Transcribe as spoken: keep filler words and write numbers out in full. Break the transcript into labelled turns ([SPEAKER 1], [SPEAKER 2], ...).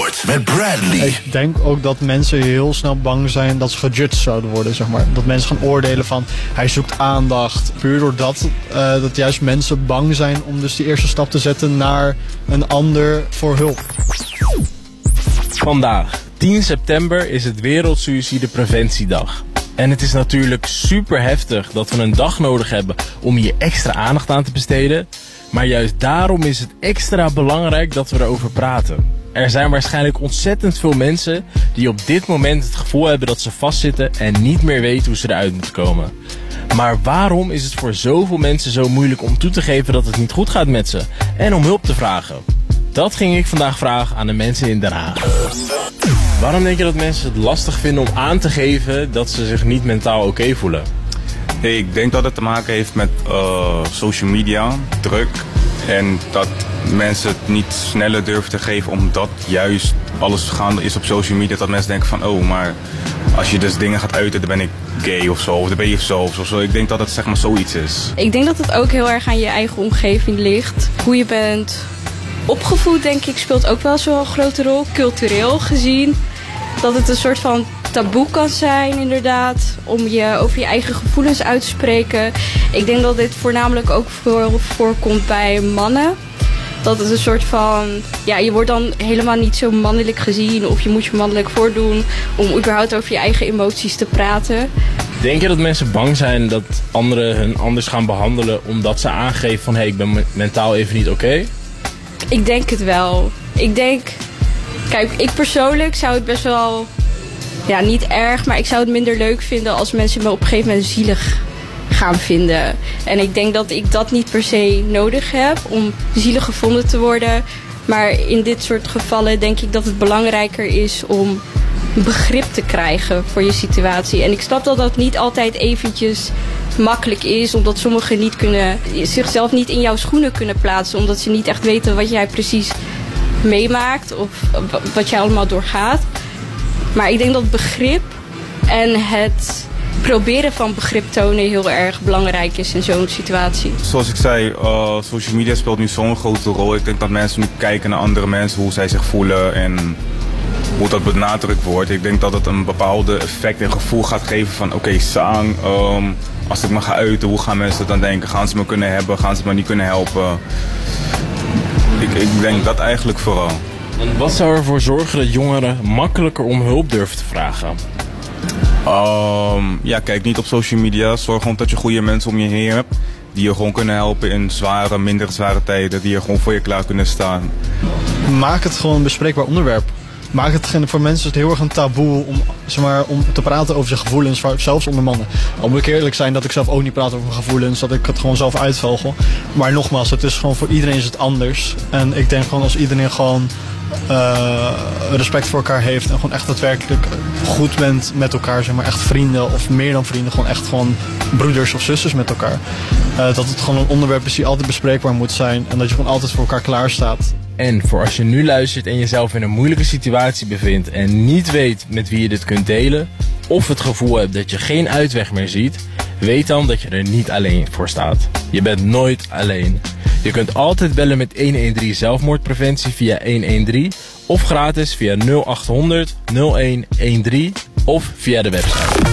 [SPEAKER 1] Sport met Bradley.
[SPEAKER 2] Ik denk ook dat mensen heel snel bang zijn dat ze gejudged zouden worden, zeg maar. Dat mensen gaan oordelen van, hij zoekt aandacht. Puur doordat uh, dat juist mensen bang zijn om dus die eerste stap te zetten naar een ander voor hulp.
[SPEAKER 3] Vandaag, tien september, is het Wereldsuïcidepreventiedag. En het is natuurlijk super heftig dat we een dag nodig hebben om hier extra aandacht aan te besteden. Maar juist daarom is het extra belangrijk dat we erover praten. Er zijn waarschijnlijk ontzettend veel mensen die op dit moment het gevoel hebben dat ze vastzitten en niet meer weten hoe ze eruit moeten komen. Maar waarom is het voor zoveel mensen zo moeilijk om toe te geven dat het niet goed gaat met ze en om hulp te vragen? Dat ging ik vandaag vragen aan de mensen in Den Haag. Waarom denk je dat mensen het lastig vinden om aan te geven dat ze zich niet mentaal oké voelen?
[SPEAKER 4] Hey, ik denk dat het te maken heeft met uh, social media, druk. En dat mensen het niet sneller durven te geven omdat juist alles gaande is op social media. Dat mensen denken van, oh, maar als je dus dingen gaat uiten, dan ben ik gay of zo. Of dan ben je zo of zo. Ik denk dat het zeg maar zoiets is.
[SPEAKER 5] Ik denk dat het ook heel erg aan je eigen omgeving ligt. Hoe je bent opgevoed, denk ik, speelt ook wel zo'n grote rol. Cultureel gezien. Dat het een soort van taboe kan zijn, inderdaad, om je over je eigen gevoelens uit te spreken. Ik denk dat dit voornamelijk ook voor, voorkomt bij mannen. Dat het een soort van, ja, je wordt dan helemaal niet zo mannelijk gezien of je moet je mannelijk voordoen om überhaupt over je eigen emoties te praten.
[SPEAKER 3] Denk je dat mensen bang zijn dat anderen hun anders gaan behandelen omdat ze aangeven van, hé, hey, ik ben mentaal even niet oké? Okay?
[SPEAKER 5] Ik denk het wel. Ik denk, kijk, ik persoonlijk zou het best wel, ja, niet erg, maar ik zou het minder leuk vinden als mensen me op een gegeven moment zielig gaan vinden. En ik denk dat ik dat niet per se nodig heb om zielig gevonden te worden. Maar in dit soort gevallen denk ik dat het belangrijker is om begrip te krijgen voor je situatie. En ik snap dat dat niet altijd eventjes makkelijk is, omdat sommigen niet kunnen, zichzelf niet in jouw schoenen kunnen plaatsen, omdat ze niet echt weten wat jij precies meemaakt of wat jij allemaal doorgaat. Maar ik denk dat begrip en het proberen van begrip tonen heel erg belangrijk is in zo'n situatie.
[SPEAKER 4] Zoals ik zei, uh, social media speelt nu zo'n grote rol. Ik denk dat mensen nu kijken naar andere mensen, hoe zij zich voelen en hoe dat benadrukt wordt. Ik denk dat het een bepaalde effect en gevoel gaat geven van, oké, okay, Sang, um, als ik me ga uiten, hoe gaan mensen dan denken? Gaan ze me kunnen hebben? Gaan ze me niet kunnen helpen? Ik, ik denk dat eigenlijk vooral.
[SPEAKER 3] En wat zou ervoor zorgen dat jongeren makkelijker om hulp durven te vragen?
[SPEAKER 4] Um, ja, kijk niet op social media. Zorg gewoon dat je goede mensen om je heen hebt. Die je gewoon kunnen helpen in zware, minder zware tijden. Die je gewoon voor je klaar kunnen staan.
[SPEAKER 2] Maak het gewoon een bespreekbaar onderwerp. Maak het voor mensen het heel erg een taboe om, zeg maar, om te praten over zijn gevoelens, zelfs onder mannen. Al moet ik eerlijk zijn dat ik zelf ook niet praat over mijn gevoelens, dat ik het gewoon zelf uitvogel. Maar nogmaals, het is gewoon voor iedereen is het anders. En ik denk gewoon als iedereen gewoon uh, respect voor elkaar heeft en gewoon echt daadwerkelijk goed bent met elkaar, zeg maar echt vrienden of meer dan vrienden, gewoon echt gewoon broeders of zusters met elkaar. Uh, dat het gewoon een onderwerp is die altijd bespreekbaar moet zijn en dat je gewoon altijd voor elkaar klaar staat.
[SPEAKER 3] En voor als je nu luistert en jezelf in een moeilijke situatie bevindt en niet weet met wie je dit kunt delen, of het gevoel hebt dat je geen uitweg meer ziet, weet dan dat je er niet alleen voor staat. Je bent nooit alleen. Je kunt altijd bellen met een een drie zelfmoordpreventie via een een drie of gratis via nul acht honderd nul een een drie of via de website.